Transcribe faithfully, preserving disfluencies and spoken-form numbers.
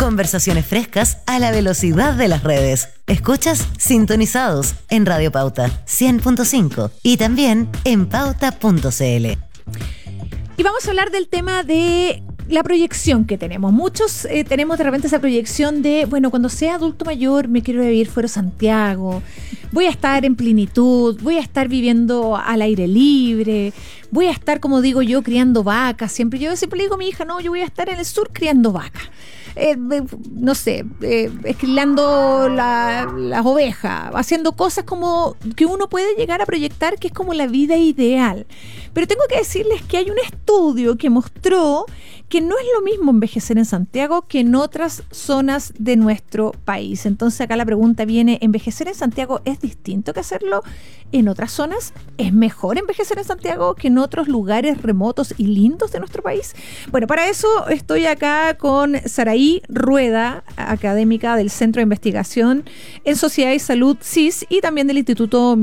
Conversaciones frescas a la velocidad de las redes. Escuchas Sintonizados en Radio Pauta cien punto cinco y también en pauta punto c l. Y vamos a hablar del tema de la proyección que tenemos. Muchos eh, tenemos de repente esa proyección de, bueno, cuando sea adulto mayor me quiero vivir fuera de Santiago, voy a estar en plenitud, voy a estar viviendo al aire libre, voy a estar, como digo yo, criando vacas. Siempre yo siempre le digo a mi hija, no, yo voy a estar en el sur criando vacas. Eh, no sé, eh, esquilando la, las ovejas, haciendo cosas como que uno puede llegar a proyectar que es como la vida ideal. Pero tengo que decirles que hay un estudio que mostró que no es lo mismo envejecer en Santiago que en otras zonas de nuestro país. Entonces acá la pregunta viene, ¿envejecer en Santiago es distinto que hacerlo en otras zonas? ¿Es mejor envejecer en Santiago que en otros lugares remotos y lindos de nuestro país? Bueno, para eso estoy acá con Saraí Rueda, académica del Centro de Investigación en Sociedad y Salud C I S y también del Instituto